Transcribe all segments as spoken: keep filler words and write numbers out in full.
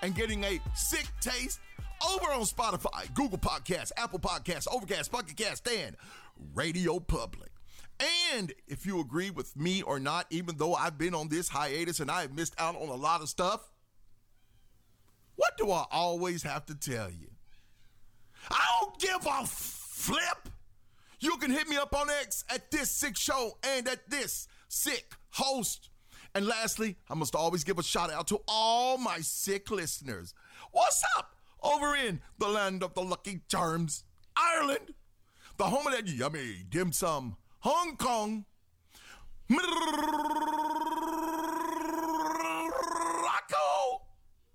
and getting a sick taste over on Spotify, Google Podcasts, Apple Podcasts, Overcast, Pocket Cast, and Radio Public. And if you agree with me or not, even though I've been on this hiatus and I have missed out on a lot of stuff, what do I always have to tell you? I don't give a flip. You can hit me up on X at This Sick Show and at This Sick Host. And lastly, I must always give a shout out to all my sick listeners. What's up over in the land of the Lucky Charms, Ireland, the home of that yummy dim sum, Hong Kong, Morocco,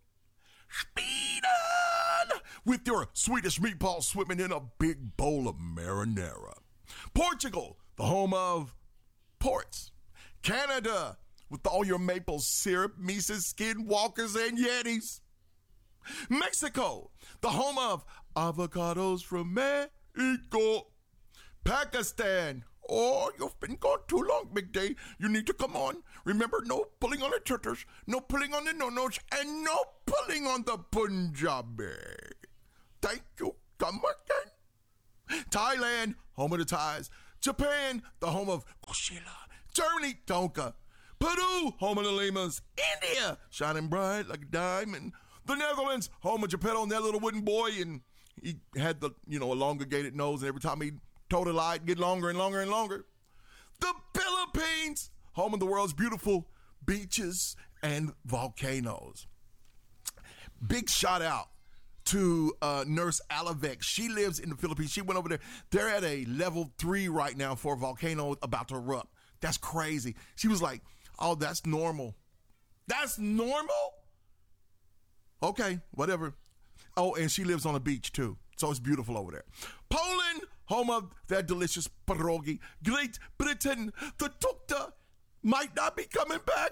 Sweden, with your Swedish meatballs swimming in a big bowl of marinara. Portugal, the home of ports. Canada, with all your maple syrup, Mises, Skinwalkers, and Yetis. Mexico, the home of avocados from Mexico. Pakistan, oh, you've been gone too long, Big Day. You need to come on. Remember, no pulling on the turtles, no pulling on the no-nos, and no pulling on the Punjabi. Thank you. Come again. Thailand, home of the Thais. Japan, the home of Kushila. Germany, Tonka. Peru, home of the Limas. India, shining bright like a diamond. The Netherlands, home of Geppetto and that little wooden boy, and he had the, you know, elongated nose, and every time he told a lie, it'd get longer and longer and longer. The Philippines, home of the world's beautiful beaches and volcanoes. Big shout out to uh, Nurse Alavec. She lives in the Philippines. She went over there. They're at a level three right now for a volcano about to erupt. That's crazy. She was like, oh, that's normal. That's normal? Okay, whatever. Oh, and she lives on a beach too. So it's beautiful over there. Poland, home of that delicious pierogi. Great Britain, the tukta might not be coming back.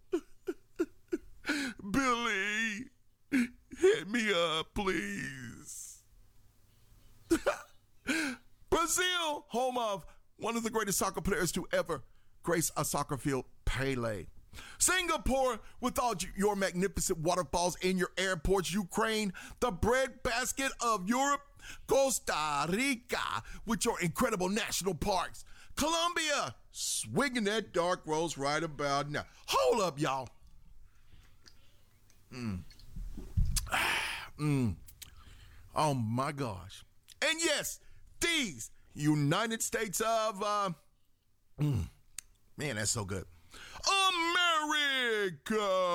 Billy, hit me up, please. Brazil, home of one of the greatest soccer players to ever grace a soccer field, Pele. Singapore, with all your magnificent waterfalls in your airports. Ukraine, the breadbasket of Europe. Costa Rica, with your incredible national parks. Colombia, swinging that dark rose right about now. Hold up, y'all. Mm. mm. Oh, my gosh. And yes, these United States of... Uh, mm, man, that's so good. America!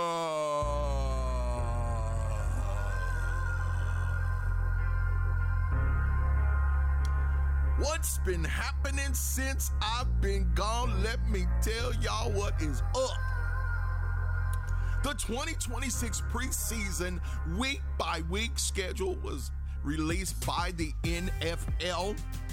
What's been happening since I've been gone? Let me tell y'all what is up. The twenty twenty-six preseason week by week schedule was released by the N F L.